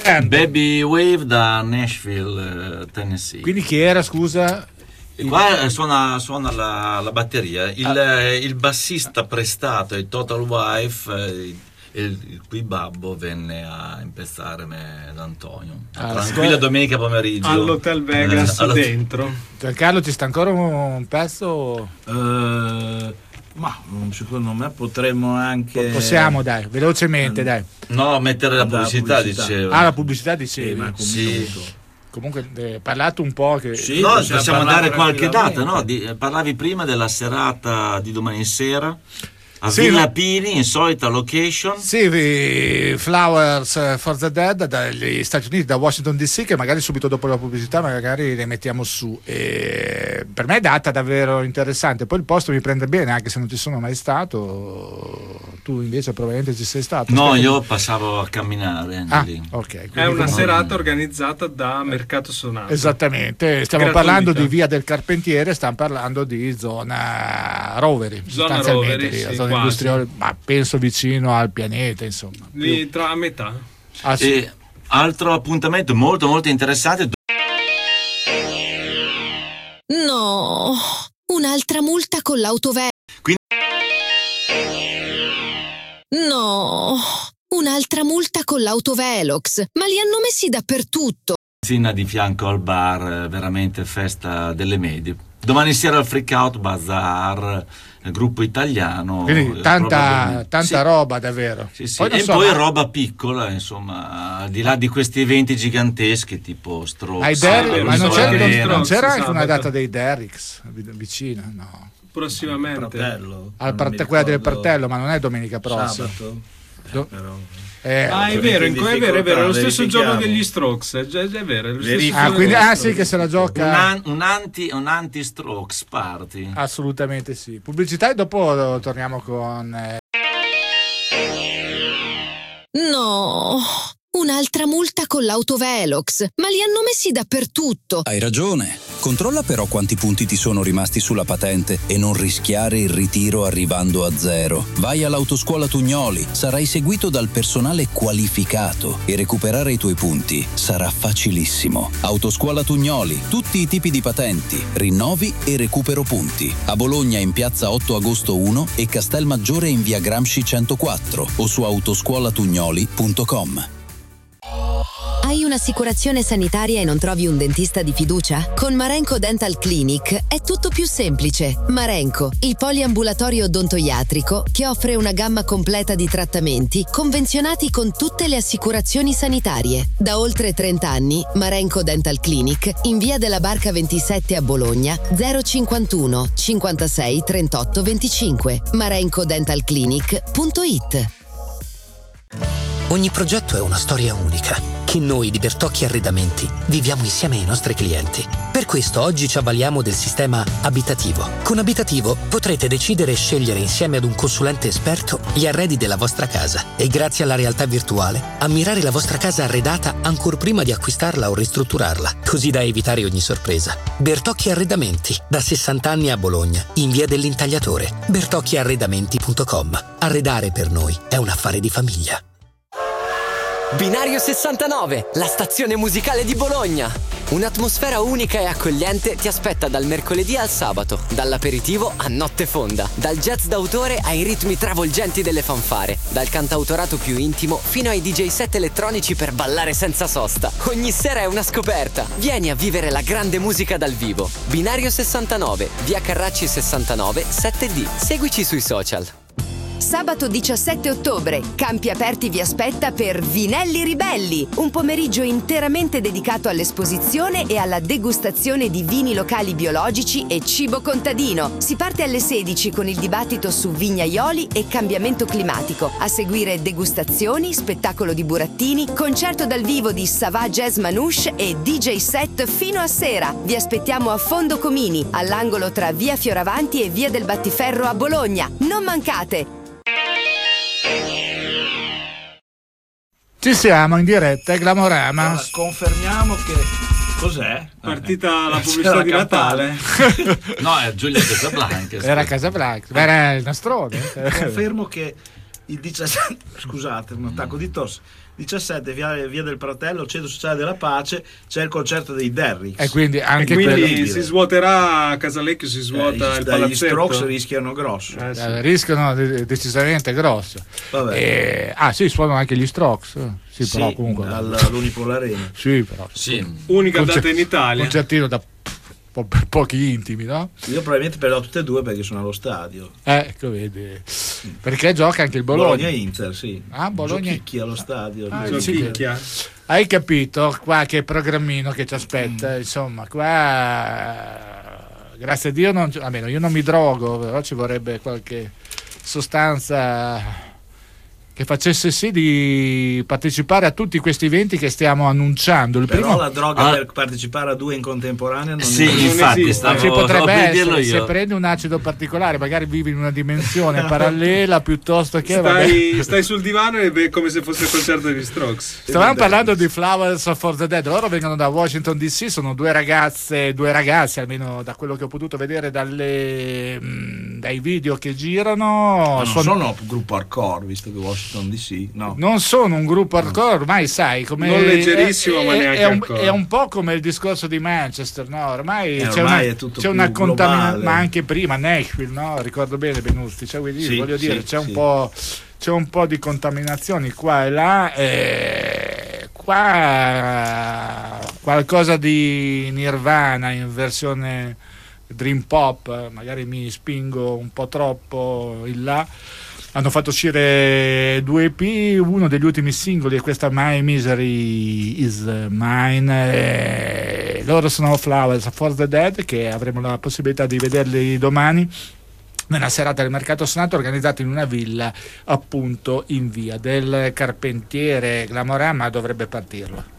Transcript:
Baby Wave da Nashville, Tennessee. Quindi chi era, scusa? E qua suona la batteria. Il bassista prestato ai Total Wife, il cui babbo venne a impezzare me da Antonio. Tranquilla domenica pomeriggio. All'Hotel Vegas dentro. Carlo, ci sta ancora un pezzo? Ma secondo me potremmo anche. Possiamo, dai, velocemente, dai. No, mettere la pubblicità, dicevo. La pubblicità dicevi. Sì. Comunque parlato un po' che. Sì, no, possiamo dare qualche data, no? Parlavi prima della serata di domani sera. A Villa Pini, insolita location. Sì, Flowers for the Dead dagli Stati Uniti, da Washington DC, che magari subito dopo la pubblicità magari le mettiamo su. Per me è data davvero interessante. Poi il posto mi prende bene, anche se non ci sono mai stato. Tu invece probabilmente ci sei stato. No, io passavo a camminare lì. Okay, è una serata organizzata da Mercato Sonato. Esattamente, stiamo parlando di Via del Carpentiere, stiamo parlando di zona Roveri, sostanzialmente, Roveri, zona industriale, ma penso vicino al pianeta, insomma. Lì tra a metà. E altro appuntamento molto molto interessante. No, un'altra multa con l'autovelox. No, un'altra multa con l'autovelox, ma li hanno messi dappertutto. Di fianco al bar, veramente festa delle medie. Domani sera al Freak Out Bazaar, gruppo italiano. Quindi tanta roba davvero. Sì. Poi roba piccola, insomma, al di là di questi eventi giganteschi tipo Strokes. Ma non c'era anche una data dei Derricks vicina? No. Prossimamente. Quella del Partello, ma non è domenica prossima. È vero, lo stesso giorno degli Strokes, è vero. Sì, che se la gioca un anti-Strokes party. Assolutamente sì. Pubblicità e dopo torniamo con No, un'altra multa con l'autovelox, ma li hanno messi dappertutto. Hai ragione. Controlla però quanti punti ti sono rimasti sulla patente e non rischiare il ritiro arrivando a 0. Vai all'Autoscuola Tugnoli, sarai seguito dal personale qualificato e recuperare i tuoi punti sarà facilissimo. Autoscuola Tugnoli, tutti i tipi di patenti, rinnovi e recupero punti. A Bologna in piazza 8 agosto 1 e Castelmaggiore in via Gramsci 104 o su autoscuolatugnoli.com. Hai un'assicurazione sanitaria e non trovi un dentista di fiducia? Con Marenco Dental Clinic è tutto più semplice. Marenco, il poliambulatorio odontoiatrico che offre una gamma completa di trattamenti convenzionati con tutte le assicurazioni sanitarie. Da oltre 30 anni, Marenco Dental Clinic in via della Barca 27 a Bologna 051 56 38 25 marencodentalclinic.it. Ogni progetto è una storia unica che noi di Bertocchi Arredamenti viviamo insieme ai nostri clienti. Per questo oggi ci avvaliamo del sistema abitativo. Con Abitativo potrete decidere e scegliere insieme ad un consulente esperto gli arredi della vostra casa e grazie alla realtà virtuale ammirare la vostra casa arredata ancor prima di acquistarla o ristrutturarla, così da evitare ogni sorpresa. Bertocchi Arredamenti, da 60 anni a Bologna, in via dell'Intagliatore. bertocchiarredamenti.com. Arredare per noi è un affare di famiglia. Binario 69, la stazione musicale di Bologna. Un'atmosfera unica e accogliente ti aspetta dal mercoledì al sabato, dall'aperitivo a notte fonda, dal jazz d'autore ai ritmi travolgenti delle fanfare, dal cantautorato più intimo fino ai DJ set elettronici per ballare senza sosta. Ogni sera è una scoperta. Vieni a vivere la grande musica dal vivo. Binario 69, via Carracci 69, 7D. Seguici sui social. Sabato 17 ottobre, Campi Aperti vi aspetta per Vinelli Ribelli, un pomeriggio interamente dedicato all'esposizione e alla degustazione di vini locali biologici e cibo contadino. Si parte alle 16 con il dibattito su vignaioli e cambiamento climatico. A seguire degustazioni, spettacolo di burattini, concerto dal vivo di Savà Jazz Manouche e DJ set fino a sera. Vi aspettiamo a Fondo Comini, all'angolo tra via Fioravanti e via del Battiferro a Bologna. Non mancate! Ci siamo in diretta, Glamorama. Allora, confermiamo che cos'è? Partita la pubblicità di Natale. No, è Giulia Casablanca. Era Casablanca, era il nastrone. Confermo che il 17, scusate, un attacco di tosse. 17 via del Pratello, Centro Sociale della Pace, c'è il concerto dei Derricks. E quindi anche quindi si svuoterà a Casalecchio, si svuota il palazzetto. Gli Strokes rischiano grosso. Rischiano decisamente grosso. Sì, suonano anche gli Strokes. Sì, però comunque all'Unipol Arena. Sì, però. Sì. Unica data in Italia. Concertino da pochi intimi, no? Io probabilmente perdo tutte e due perché sono allo stadio. Ecco, vedi. Perché gioca anche il Bologna. Inter, sì. Bologna Giochicchia allo stadio. Giochicchia. Hai capito? Qua che programmino che ci aspetta. Insomma, qua grazie a Dio almeno io non mi drogo, però ci vorrebbe qualche sostanza che facesse sì di partecipare a tutti questi eventi che stiamo annunciando. Però la droga per partecipare a due in contemporanea non infatti ci potrebbe essere, se prendi un acido particolare magari vivi in una dimensione parallela piuttosto che stai sul divano e è come se fosse il concerto degli Strokes. Stavamo parlando di Flowers for the Dead. Loro vengono da Washington DC, sono due ragazzi, almeno da quello che ho potuto vedere dai video che girano. Sono un gruppo hardcore, visto che Washington DC, no. Non sono un gruppo hardcore, ormai sai come non leggerissimo, ma neanche è un po' come il discorso di Manchester, no? Ormai c'è una contaminazione, ma anche prima Nashville, no? Ricordo bene Benusti, voglio dire, c'è un po' di contaminazioni qua e là, qua qualcosa di Nirvana in versione dream pop, magari mi spingo un po' troppo in là. Hanno fatto uscire 2 EP, uno degli ultimi singoli è questa My Misery Is Mine. Loro sono Flowers for the Dead, che avremo la possibilità di vederli domani nella serata del Mercato Senato, organizzata in una villa appunto in via del Carpentiere. Glamorama dovrebbe partirlo.